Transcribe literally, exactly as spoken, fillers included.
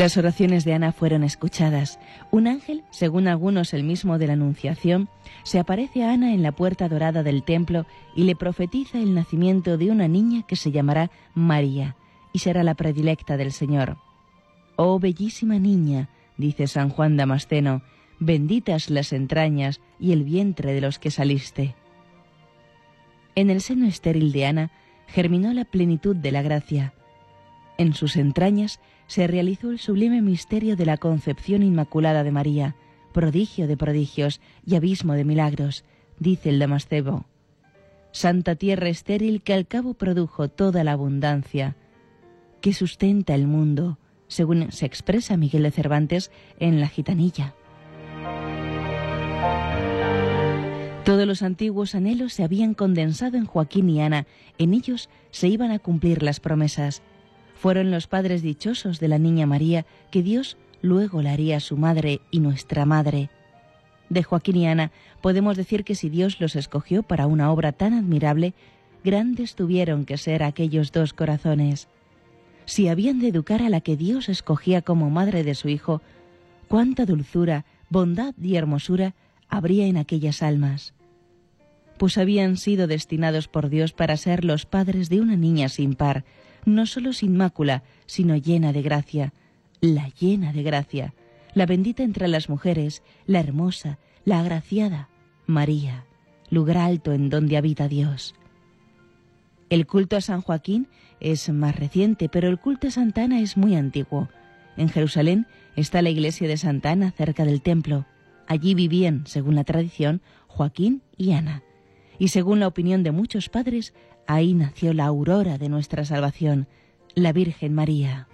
Las oraciones de Ana fueron escuchadas. Un ángel, según algunos el mismo de la Anunciación, se aparece a Ana en la puerta dorada del templo y le profetiza el nacimiento de una niña que se llamará María y será la predilecta del Señor. «Oh bellísima niña», dice San Juan Damasceno, «benditas las entrañas y el vientre de los que saliste». En el seno estéril de Ana germinó la plenitud de la gracia. En sus entrañas se realizó el sublime misterio de la concepción inmaculada de María, prodigio de prodigios y abismo de milagros, dice el Damasceno. Santa tierra estéril que al cabo produjo toda la abundancia, que sustenta el mundo, según se expresa Miguel de Cervantes en La Gitanilla. Todos los antiguos anhelos se habían condensado en Joaquín y Ana, en ellos se iban a cumplir las promesas. Fueron los padres dichosos de la niña María, que Dios luego la haría su madre y nuestra madre. De Joaquín y Ana podemos decir que si Dios los escogió para una obra tan admirable, grandes tuvieron que ser aquellos dos corazones. Si habían de educar a la que Dios escogía como madre de su Hijo, cuánta dulzura, bondad y hermosura habría en aquellas almas. Pues habían sido destinados por Dios para ser los padres de una niña sin par, no solo sin mácula, sino llena de gracia, la llena de gracia, la bendita entre las mujeres, la hermosa, la agraciada, María, lugar alto en donde habita Dios. El culto a San Joaquín es más reciente, pero el culto a Santa Ana es muy antiguo. En Jerusalén está la iglesia de Santa Ana cerca del templo. Allí vivían, según la tradición, Joaquín y Ana. Y según la opinión de muchos padres, ahí nació la aurora de nuestra salvación, la Virgen María.